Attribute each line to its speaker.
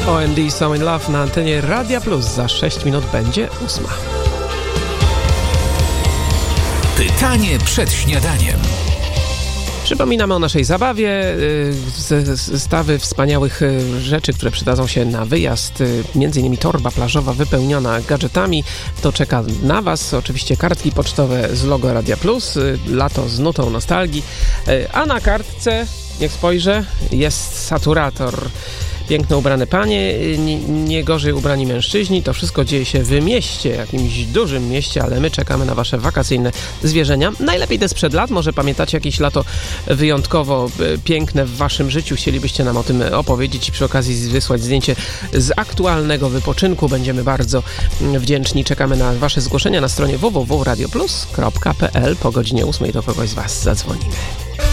Speaker 1: OMD So In Love na antenie Radia Plus. Za 6 minut będzie 8.
Speaker 2: Pytanie przed śniadaniem.
Speaker 1: Przypominamy o naszej zabawie, zestawy wspaniałych rzeczy, które przydadzą się na wyjazd, m.in. torba plażowa wypełniona gadżetami. To czeka na Was, oczywiście kartki pocztowe z logo Radia Plus, lato z nutą nostalgii, a na kartce, niech spojrzę, jest saturator. Piękno ubrane panie, nie gorzej ubrani mężczyźni. To wszystko dzieje się w mieście, jakimś dużym mieście, ale my czekamy na Wasze wakacyjne zwierzenia. Najlepiej te sprzed lat. Może pamiętacie jakieś lato wyjątkowo piękne w Waszym życiu. Chcielibyście nam o tym opowiedzieć i przy okazji wysłać zdjęcie z aktualnego wypoczynku. Będziemy bardzo wdzięczni. Czekamy na Wasze zgłoszenia na stronie www.radioplus.pl. Po godzinie 8 do kogoś z Was zadzwonimy.